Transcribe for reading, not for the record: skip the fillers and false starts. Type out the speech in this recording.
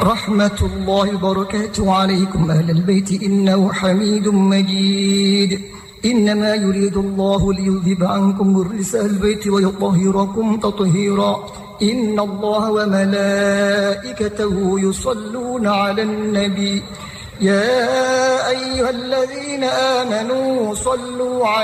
رحمة الله وبركاته عليكم أهل البيت إنه حميد مجيد. إنما يريد الله ليذهب عنكم الرجس أهل البيت ويطهركم تطهيرا. إن الله وملائكته يصلون على النبي يا أيها الذين آمنوا صلوا عليه